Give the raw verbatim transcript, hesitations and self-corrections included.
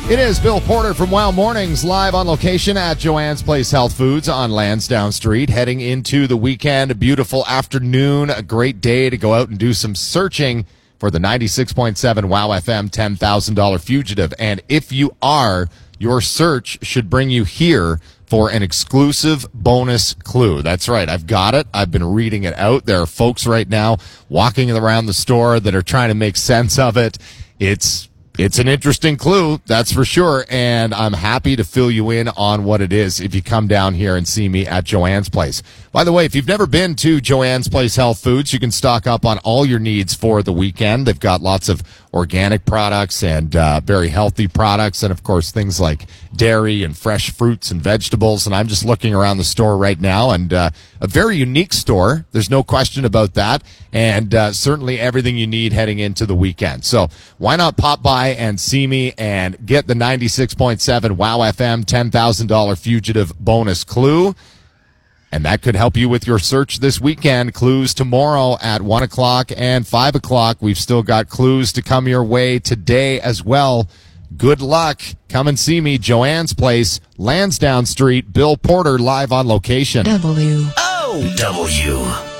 It is Bill Porter from Wow Mornings, live on location at Joanne's Place Health Foods on Lansdowne Street, heading into the weekend. A beautiful afternoon, a great day to go out and do some searching for the ninety-six point seven Wow F M ten thousand dollars Fugitive. And if you are, your search should bring you here for an exclusive bonus clue. That's right. I've got it. I've been reading it out. There are folks right now walking around the store that are trying to make sense of it. It's It's an interesting clue, that's for sure, and I'm happy to fill you in on what it is if you come down here and see me at Joanne's Place. By the way, if you've never been to Joanne's Place Health Foods, you can stock up on all your needs for the weekend. They've got lots of organic products and uh, very healthy products, and of course things like dairy and fresh fruits and vegetables. And I'm just looking around the store right now, and uh, a very unique store. There's no question about that, and uh, certainly everything you need heading into the weekend. So why not pop by and see me and get the ninety-six point seven Wow F M ten thousand dollars Fugitive bonus clue. And that could help you with your search this weekend. Clues tomorrow at one o'clock and five o'clock. We've still got clues to come your way today as well. Good luck. Come and see me, Joanne's Place, Lansdowne Street. Bill Porter live on location. W. O W.